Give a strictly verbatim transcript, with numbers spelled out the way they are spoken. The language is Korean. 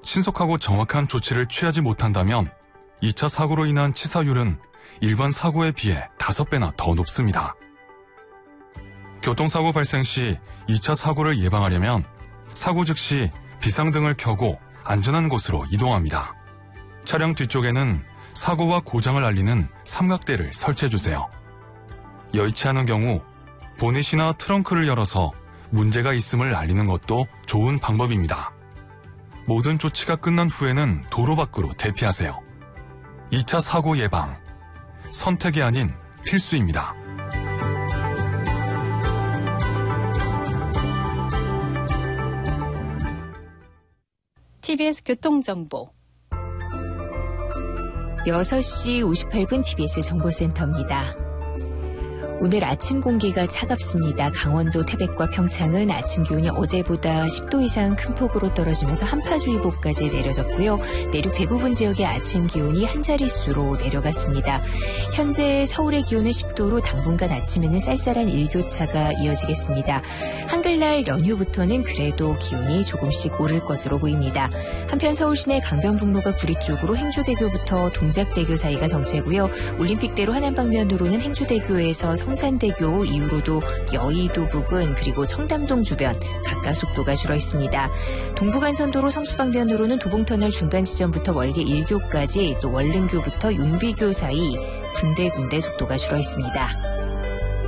신속하고 정확한 조치를 취하지 못한다면 이 차 사고로 인한 치사율은 일반 사고에 비해 다섯 배나 더 높습니다. 교통사고 발생 시 이 차 사고를 예방하려면 사고 즉시 비상등을 켜고 안전한 곳으로 이동합니다. 차량 뒤쪽에는 사고와 고장을 알리는 삼각대를 설치해주세요. 여의치 않은 경우 보닛이나 트렁크를 열어서 문제가 있음을 알리는 것도 좋은 방법입니다. 모든 조치가 끝난 후에는 도로 밖으로 대피하세요. 이 차 사고 예방, 선택이 아닌 필수입니다. 티비에스 교통정보 여섯 시 오십팔 분 티비에스 정보센터입니다. 오늘 아침 공기가 차갑습니다. 강원도 태백과 평창은 아침 기온이 어제보다 십 도 이상 큰 폭으로 떨어지면서 한파주의보까지 내려졌고요. 내륙 대부분 지역의 아침 기온이 한 자릿수로 내려갔습니다. 현재 서울의 기온은 십 도로 당분간 아침에는 쌀쌀한 일교차가 이어지겠습니다. 한글날 연휴부터는 그래도 기온이 조금씩 오를 것으로 보입니다. 한편 서울 시내 강변북로가 구리 쪽으로 행주대교부터 동작대교 사이가 정체고요. 올림픽대로 하남 방면으로는 행주대교에서 성산대교 이후로도 여의도 부근 그리고 청담동 주변 각각 속도가 줄어 있습니다. 동부간선도로 성수방면으로는 도봉터널 중간 지점부터 월계 일 교까지 또 월릉교부터 용비교 사이 군데군데 속도가 줄어 있습니다.